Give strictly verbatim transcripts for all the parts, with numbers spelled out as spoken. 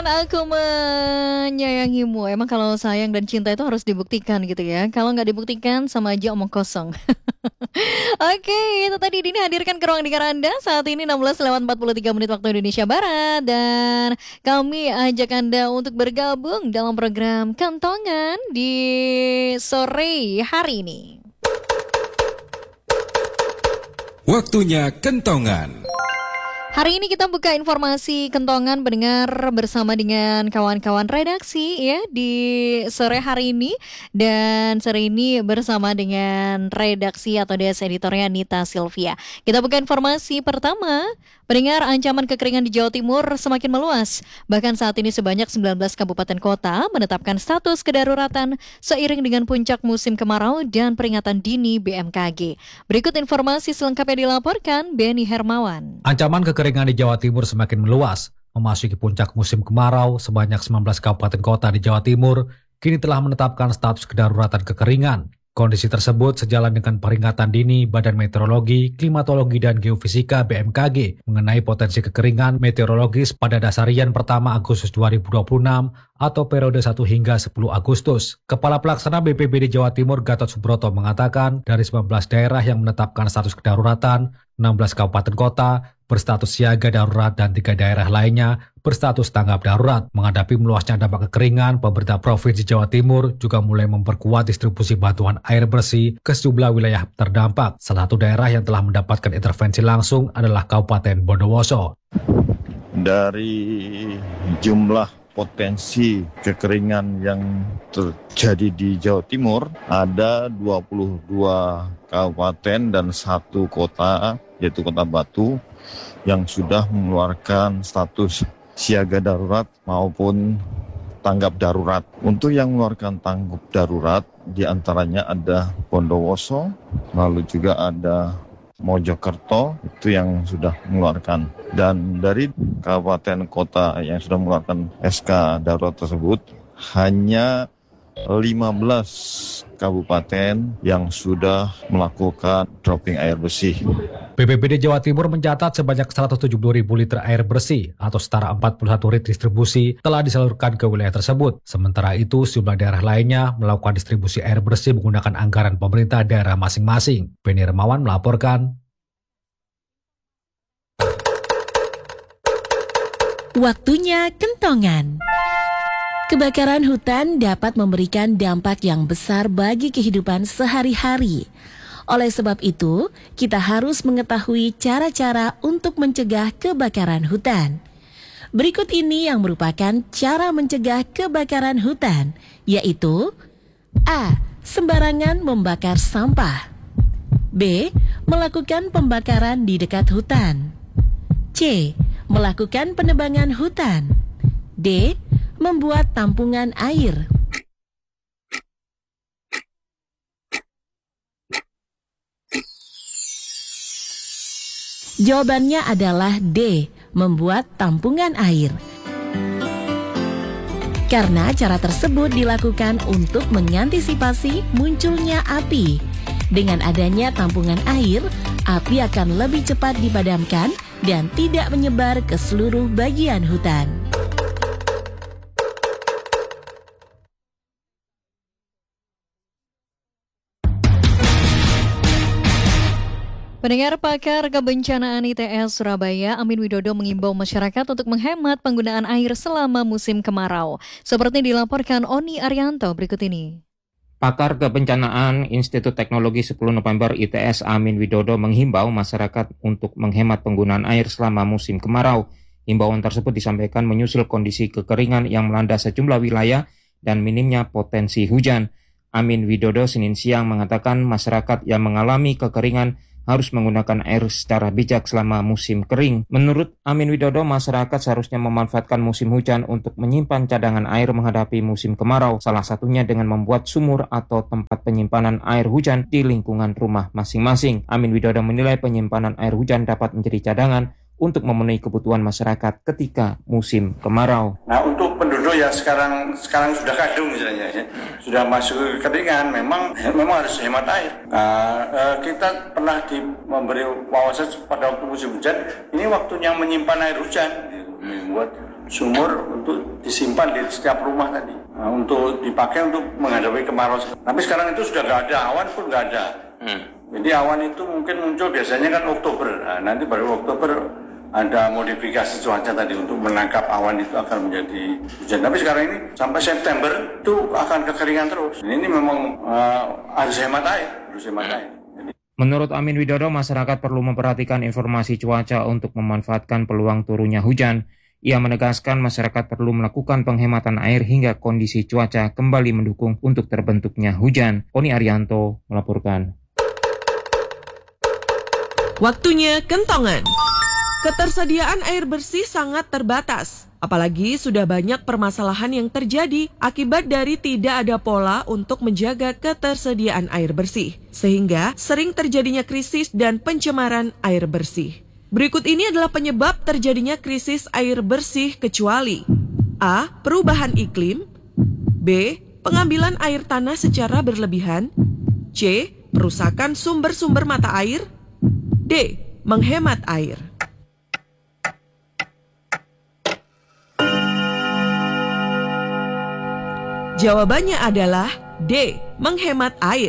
Katakan aku menyayangimu. Emang kalau sayang dan cinta itu harus dibuktikan gitu ya. Kalau nggak dibuktikan sama aja omong kosong. Oke, itu tadi Dini hadirkan ke ruang dengar Anda. Saat ini enam belas lewat empat puluh tiga menit waktu Indonesia Barat. Dan kami ajak Anda untuk bergabung dalam program Kentongan di sore hari ini. Waktunya Kentongan. Hari ini kita buka informasi kentongan pendengar bersama dengan kawan-kawan redaksi ya di sore hari ini. Dan sore ini bersama dengan redaksi atau desk editornya Nita Sylvia. Kita buka informasi pertama. Pendengar, ancaman kekeringan di Jawa Timur semakin meluas. Bahkan saat ini sebanyak sembilan belas kabupaten kota menetapkan status kedaruratan seiring dengan puncak musim kemarau dan peringatan dini B M K G. Berikut informasi selengkapnya dilaporkan Benny Hermawan. Ancaman kekeringan di Jawa Timur semakin meluas. Memasuki puncak musim kemarau, sebanyak sembilan belas kabupaten kota di Jawa Timur kini telah menetapkan status kedaruratan kekeringan. Kondisi tersebut sejalan dengan peringatan dini Badan Meteorologi, Klimatologi, dan Geofisika B M K G mengenai potensi kekeringan meteorologis pada dasarian pertama Agustus dua ribu dua puluh enam atau periode satu hingga sepuluh Agustus. Kepala Pelaksana B P B D Jawa Timur Gatot Subroto mengatakan dari sembilan belas daerah yang menetapkan status kedaruratan, enam belas kabupaten kota berstatus siaga darurat dan tiga daerah lainnya berstatus tanggap darurat. Menghadapi meluasnya dampak kekeringan, pemerintah Provinsi Jawa Timur juga mulai memperkuat distribusi bantuan air bersih ke sejumlah wilayah terdampak. Salah satu daerah yang telah mendapatkan intervensi langsung adalah Kabupaten Bondowoso. Dari jumlah potensi kekeringan yang terjadi di Jawa Timur, ada dua puluh dua kabupaten dan satu kota, yaitu Kota Batu, yang sudah mengeluarkan status siaga darurat maupun tanggap darurat. Untuk yang mengeluarkan tanggap darurat, diantaranya ada Bondowoso, lalu juga ada Mojokerto, itu yang sudah mengeluarkan. Dan dari kabupaten kota yang sudah mengeluarkan S K darurat tersebut, hanya lima belas kabupaten yang sudah melakukan dropping air bersih. B P B D Jawa Timur mencatat sebanyak seratus tujuh puluh ribu liter air bersih atau setara empat puluh satu rit distribusi telah disalurkan ke wilayah tersebut. Sementara itu, sejumlah daerah lainnya melakukan distribusi air bersih menggunakan anggaran pemerintah daerah masing-masing. Benny Hermawan melaporkan. Waktunya Kentongan. Kebakaran hutan dapat memberikan dampak yang besar bagi kehidupan sehari-hari. Oleh sebab itu, kita harus mengetahui cara-cara untuk mencegah kebakaran hutan. Berikut ini yang merupakan cara mencegah kebakaran hutan, yaitu A. Sembarangan membakar sampah. B. Melakukan pembakaran di dekat hutan. C. Melakukan penebangan hutan. D. Membuat tampungan air. Jawabannya adalah D. Membuat tampungan air. Karena cara tersebut dilakukan untuk mengantisipasi munculnya api. Dengan adanya tampungan air, api akan lebih cepat dipadamkan dan tidak menyebar ke seluruh bagian hutan. Pendengar, pakar kebencanaan I T S Surabaya Amin Widodo mengimbau masyarakat untuk menghemat penggunaan air selama musim kemarau. Seperti dilaporkan Oni Arianto berikut ini. Pakar Kebencanaan Institut Teknologi sepuluh November I T S Amin Widodo menghimbau masyarakat untuk menghemat penggunaan air selama musim kemarau. Himbauan tersebut disampaikan menyusul kondisi kekeringan yang melanda sejumlah wilayah dan minimnya potensi hujan. Amin Widodo Senin siang mengatakan masyarakat yang mengalami kekeringan harus menggunakan air secara bijak selama musim kering. Menurut Amin Widodo, masyarakat seharusnya memanfaatkan musim hujan untuk menyimpan cadangan air menghadapi musim kemarau, salah satunya dengan membuat sumur atau tempat penyimpanan air hujan di lingkungan rumah masing-masing. Amin Widodo menilai penyimpanan air hujan dapat menjadi cadangan untuk memenuhi kebutuhan masyarakat ketika musim kemarau. Nah, untuk penduduk yang sekarang sekarang sudah kadung misalnya, ya, sudah masuk ke kekeringan, memang memang harus hemat air. Nah, eh, kita pernah di, memberi wawasan pada waktu musim hujan, ini waktunya menyimpan air hujan, membuat sumur untuk disimpan di setiap rumah tadi, nah, untuk dipakai untuk menghadapi kemarau. Tapi sekarang itu sudah nggak ada, awan pun nggak ada. Hmm. Jadi awan itu mungkin muncul biasanya kan Oktober, nah, nanti baru Oktober ada modifikasi cuaca tadi untuk menangkap awan itu akan menjadi hujan. Tapi sekarang ini sampai September itu akan kekeringan terus. Ini memang uh, harus hemat air, harus hemat air. Menurut Amin Widodo, masyarakat perlu memperhatikan informasi cuaca untuk memanfaatkan peluang turunnya hujan. Ia menegaskan masyarakat perlu melakukan penghematan air hingga kondisi cuaca kembali mendukung untuk terbentuknya hujan. Oni Arianto melaporkan. Waktunya kentongan. Ketersediaan air bersih sangat terbatas. Apalagi sudah banyak permasalahan yang terjadi akibat dari tidak ada pola untuk menjaga ketersediaan air bersih, sehingga sering terjadinya krisis dan pencemaran air bersih. Berikut ini adalah penyebab terjadinya krisis air bersih kecuali A. Perubahan iklim, B. Pengambilan air tanah secara berlebihan, C. Perusakan sumber-sumber mata air, D. Menghemat air. Jawabannya adalah D. Menghemat air.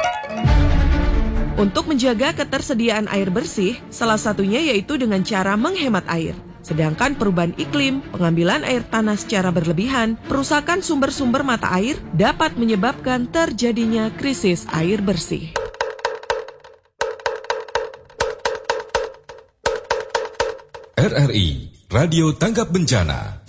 Untuk menjaga ketersediaan air bersih, salah satunya yaitu dengan cara menghemat air. Sedangkan perubahan iklim, pengambilan air tanah secara berlebihan, perusakan sumber-sumber mata air dapat menyebabkan terjadinya krisis air bersih. R R I Radio Tanggap Bencana.